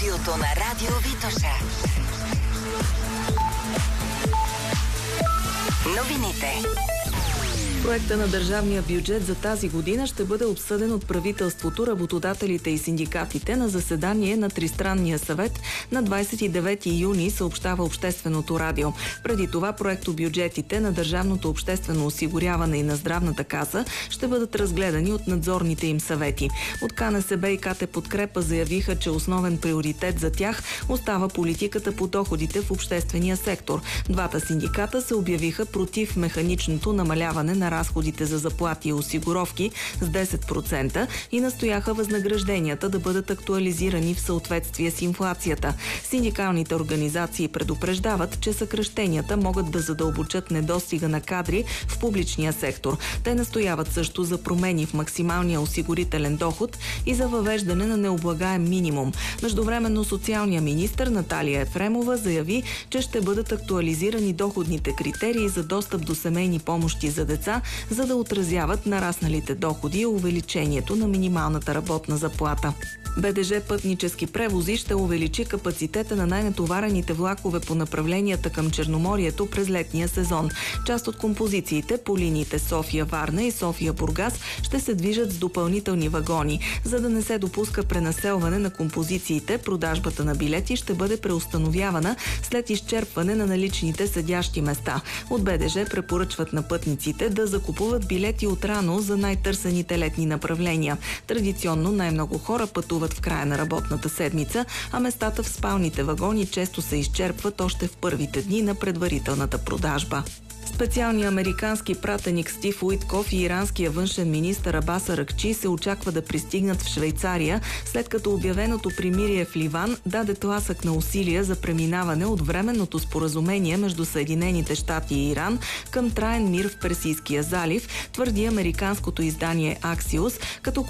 студиото на Радио Витоша. Новините. Проекта на държавния бюджет за тази година ще бъде обсъден от правителството, работодателите и синдикатите на заседание на Тристранния съвет на 29 юни, съобщава Общественото радио. Преди това проектобюджетите на Държавното обществено осигуряване и на Здравната каса ще бъдат разгледани от надзорните им съвети. От КНСБ и КТ Подкрепа заявиха, че основен приоритет за тях остава политиката по доходите в обществения сектор. Двата синдиката се обявиха против механичното намаляване на разходите за заплати и осигуровки с 10% и настояха възнагражденията да бъдат актуализирани в съответствие с инфлацията. Синдикалните организации предупреждават, че съкращенията могат да задълбочат недостига на кадри в публичния сектор. Те настояват също за промени в максималния осигурителен доход и за въвеждане на необлагаем минимум. Междувременно социалният министър Наталия Ефремова заяви, че ще бъдат актуализирани доходните критерии за достъп до семейни помощи за деца, за да отразяват нарасналите доходи и увеличението на минималната работна заплата. БДЖ Пътнически превози ще увеличи капацитета на най-натоварените влакове по направленията към Черноморието през летния сезон. Част от композициите по линиите София-Варна и София-Бургас ще се движат с допълнителни вагони. За да не се допуска пренаселване на композициите, продажбата на билети ще бъде преустановявана след изчерпване на наличните седящи места. От БДЖ препоръчват на пътниците да закупуват билети отрано за най-търсените летни направления. Традиционно най-много хора пътуват в края на работната седмица, а местата в спалните вагони често се изчерпват още в първите дни на предварителната продажба. Специалният американски пратеник Стив Уитков и иранския външен министър Абас Аракчи се очаква да пристигнат в Швейцария, след като обявеното примирие в Ливан даде тласък на усилия за преминаване от временното споразумение между Съединените щати и Иран към траен мир в Персийския залив, твърди американското издание Axios, като